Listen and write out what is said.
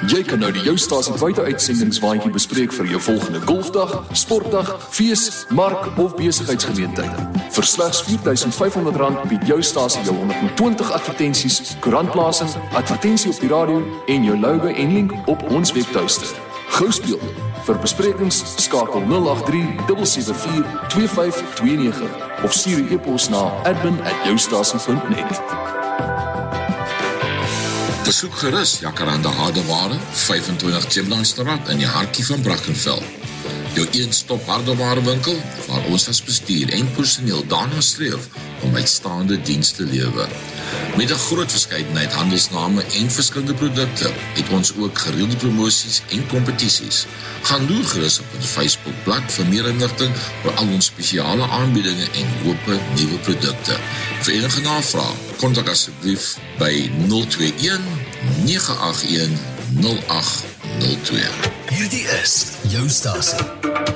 Jy kan nou die Jou Stasie buite-uitsendingswaandjie bespreek vir jou volgende golfdag, sportdag, fees, mark of besigheidsgeleentheid. Vir slegs R4,500 bied Jou Stasie jou 120 advertensies, koerantplasing, advertensie op die radio en jou logo en link op ons webtuiste. Gou speel. Vir besprekings skakel 083-774-2529 of stuur 'n e-pos na admin@joustasie.net. Besoek gerus Jacaranda Hardeware, 25 Gemlinestraat in die hartjie van Brackenfell. Jou een-stop hardewarewinkel waar ons as bestuur en personeel daarna streef om uitstaande diens te lewer. Met 'n groot verskeidenheid handelsname en verskillende produkte het ons ook gereelde promosies en kompetisies. Gaan loer gerus op ons Facebookblad vir meer inligting oor al ons spesiale aanbiedinge en hoope nuwe produkte. Vir enige navraag, kontak asseblief by 021 981 0802. Hierdie is Jou Stasie.